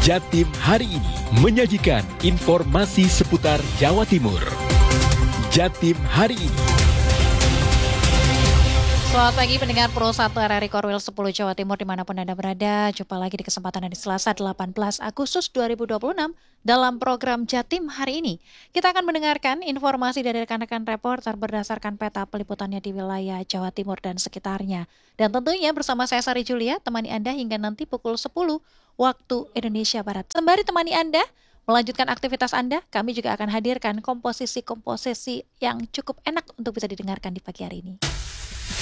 Jatim hari ini menyajikan informasi seputar Jawa Timur. Jatim hari ini. Selamat pagi pendengar Pro 1 RRI Korwil 10 Jawa Timur dimanapun Anda berada. Jumpa lagi di kesempatan hari Selasa 18 Agustus 2026 dalam program Jatim hari ini. Kita akan mendengarkan informasi dari rekan-rekan reporter berdasarkan peta peliputannya di wilayah Jawa Timur dan sekitarnya. Dan tentunya bersama saya Sari Julia, temani Anda hingga nanti pukul 10 waktu Indonesia Barat. Sembari temani Anda melanjutkan aktivitas Anda, kami juga akan hadirkan komposisi-komposisi yang cukup enak untuk bisa didengarkan di pagi hari ini.